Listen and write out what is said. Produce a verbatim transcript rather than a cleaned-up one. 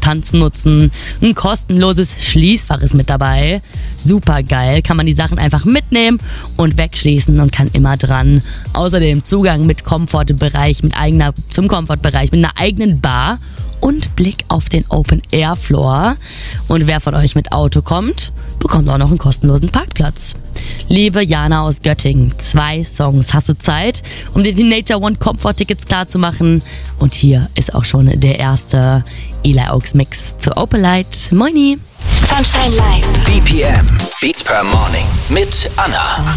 Tanzen nutzen. Ein kostenloses Schließfach ist mit dabei. Super geil, kann man die Sachen einfach mitnehmen und wegschließen und kann immer dran. Außerdem Zugang mit Komfortbereich, mit eigener, zum Komfortbereich, mit einer eigenen Bar und Blick auf den Open-Air-Floor. Und wer von euch mit Auto kommt, bekommt auch noch einen kostenlosen Parkplatz. Liebe Jana aus Göttingen, zwei Songs hast du Zeit, um dir die Nature One Comfort-Tickets klar zu machen. Und hier ist auch schon der erste Eli Oaks Mix zu Opalite. Moini! Sunshine Live. B P M, Beats per Morning mit Anna.